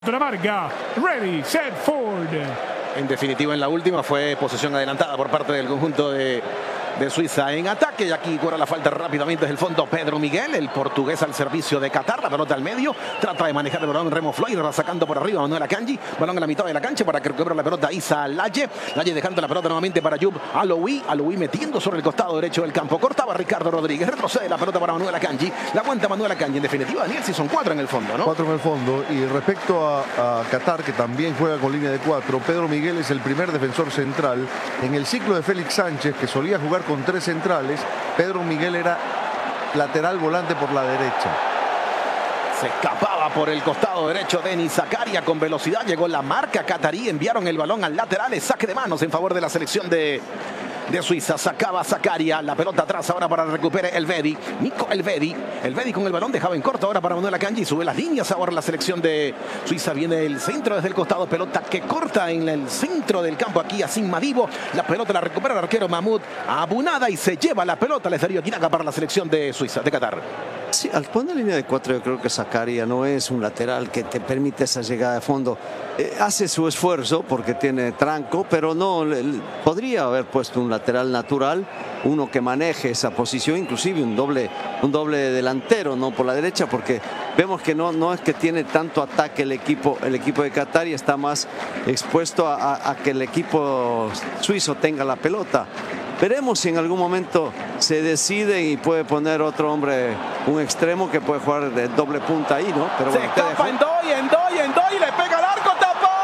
La marca, ready, set, forward. En definitiva, en la última fue posesión adelantada por parte del conjunto de Suiza en ataque. Y aquí cobra la falta rápidamente desde el fondo Pedro Miguel, el portugués al servicio de Qatar. La pelota al medio, trata de manejar el balón Remo Floyd, sacando por arriba Manuel Akanji. Balón en la mitad de la cancha para que recupere la pelota Issa Laye. Laye dejando la pelota nuevamente para Yub Aloui. Aloui metiendo sobre el costado derecho del campo. Cortaba Ricardo Rodríguez, retrocede la pelota para Manuel Akanji. La aguanta Manuel Akanji. En definitiva, Daniel, si son 4 en el fondo, ¿no? 4 en el fondo. Y respecto a Qatar, que también juega con línea de 4, Pedro Miguel es el primer defensor central. En el ciclo de Félix Sánchez, que solía jugar con 3 centrales, Pedro Miguel era lateral volante por la derecha. Se escapaba por el costado derecho Denis Zakaria con velocidad. Llegó la marca catarí. Enviaron el balón al lateral. Saque de manos en favor de la selección de Suiza. Sacaba Zakaria. La pelota atrás ahora para recuperar Elvedi. Nico Elvedi. Elvedi con el balón dejaba en corto ahora para Manuel Akanji. Sube las líneas ahora la selección de Suiza. Viene el centro desde el costado. Pelota que corta en el centro del campo aquí a Madibo. La pelota la recupera el arquero Mahmoud Abunada y se lleva la pelota. Les daría Guinaga para la selección de Suiza, de Qatar. Sí, al poner línea de 4 yo creo que Zakaria no es un lateral que te permite esa llegada de fondo. Hace su esfuerzo porque tiene tranco, pero no podría haber puesto un lateral natural, uno que maneje esa posición, inclusive un doble delantero, no por la derecha, porque vemos que no es que tiene tanto ataque el equipo de Qatar y está más expuesto a que el equipo suizo tenga la pelota. Veremos si en algún momento se decide y puede poner otro hombre, un extremo que puede jugar de doble punta ahí, ¿no? Pero bueno, se escapa Endoy, le pega al arco,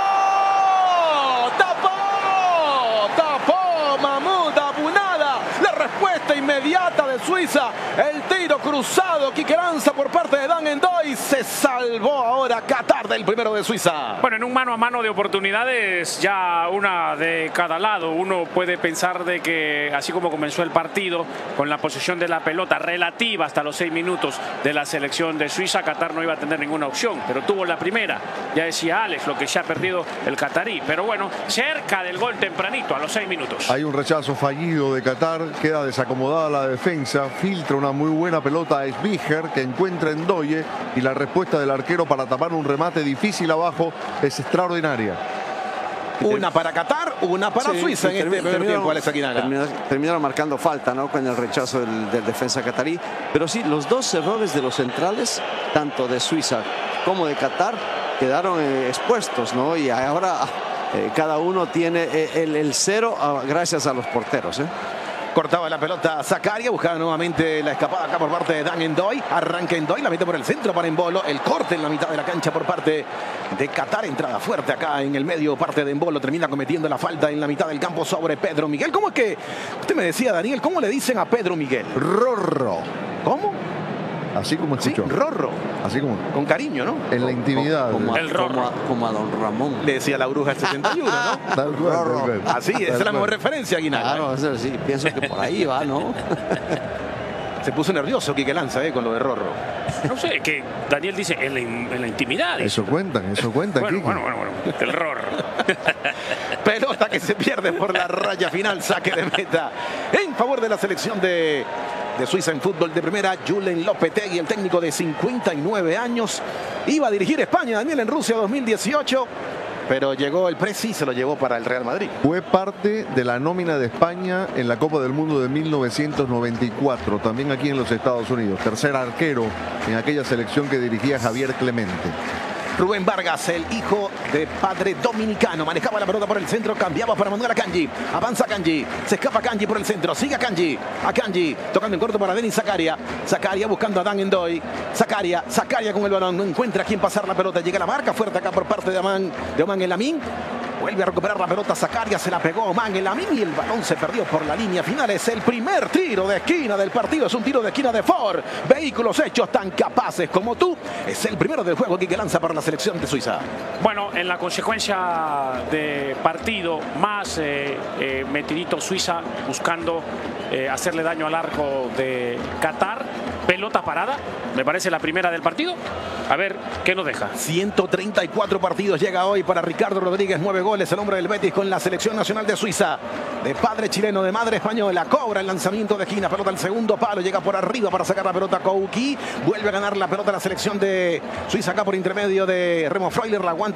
tapó Mahmoud Abunada. La respuesta inmediata de Suiza, el tiro cruzado, Quique Lanza por parte de Dan Endoy. Se salvó ahora Qatar del primero de Suiza. Bueno, en un mano a mano de oportunidades, ya una de cada lado. Uno puede pensar de que así como comenzó el partido, con la posesión de la pelota relativa hasta los 6 minutos de la selección de Suiza, Qatar no iba a tener ninguna opción, pero tuvo la primera. Ya decía Alex, lo que se ha perdido el qatarí, pero bueno, cerca del gol tempranito a los 6 minutos. Hay un rechazo fallido de Qatar, queda desacomodada la defensa, filtra una muy buena pelota a Sbiger, que encuentra Endoye, y la respuesta del arquero para tapar un remate difícil abajo es extraordinaria. Una para Qatar, una para Suiza en este primer tiempo, Alex Aguinaga. Terminaron marcando falta, ¿no?, con el rechazo del defensa catarí. Pero sí, los dos errores de los centrales, tanto de Suiza como de Qatar, quedaron expuestos, ¿no? Y ahora cada uno tiene el cero gracias a los porteros, Cortaba la pelota Zakaria, buscaba nuevamente la escapada acá por parte de Dan Endoy. Arranca Endoy, la mete por el centro para Embolo. El corte en la mitad de la cancha por parte de Qatar. Entrada fuerte acá en el medio, parte de Embolo. Termina cometiendo la falta en la mitad del campo sobre Pedro Miguel. ¿Cómo es que, usted me decía, Daniel, cómo le dicen a Pedro Miguel? Rorro. ¿Cómo? Así como escuchó. Sí, Rorro. Así como. Con cariño, ¿no? En la intimidad. Como a don Ramón. Le decía la bruja del 71, ¿no? Tal cual. Así, esa es la mejor referencia, Aguinaga. Claro, eso sí, pienso que por ahí va, ¿no? Se puso nervioso Quique Lanza con lo de Rorro. No sé, que Daniel dice en la intimidad. Eso cuentan, bueno, el Rorro. Pelota que se pierde por la raya final, saque de meta en favor de la selección de Suiza en fútbol de primera. Julen Lopetegui, el técnico de 59 años, iba a dirigir España, Daniel, en Rusia 2018, pero llegó el Presi y se lo llevó para el Real Madrid. Fue parte de la nómina de España en la Copa del Mundo de 1994, también aquí en los Estados Unidos. Tercer arquero en aquella selección que dirigía Javier Clemente. Rubén Vargas, el hijo de padre dominicano, manejaba la pelota por el centro, cambiaba para Manuel Akanji, avanza Akanji, se escapa Akanji por el centro, sigue Akanji, tocando en corto para Denis Zakaria, Zakaria buscando a Dan Endoy, Zakaria con el balón, no encuentra a quién pasar la pelota, llega la marca fuerte acá por parte de Oman El Amin. Vuelve a recuperar la pelota Zakaria, se la pegó Oman El Amin y el balón se perdió por la línea final. Es el primer tiro de esquina del partido, es un tiro de esquina de Ford. Vehículos hechos tan capaces como tú. Es el primero del juego que lanza para la selección de Suiza. Bueno, en la consecuencia de partido, más metidito Suiza buscando hacerle daño al arco de Qatar. pelota parada, me parece la primera del partido. A ver qué nos deja. 134 partidos llega hoy para Ricardo Rodríguez, 9 goles, el hombre del Betis con la selección nacional de Suiza. De padre chileno, de madre española, cobra el lanzamiento de esquina, pelota al segundo palo, llega por arriba para sacar la pelota Kouki, vuelve a ganar la pelota la selección de Suiza acá por intermedio de Remo Freuler, la aguanta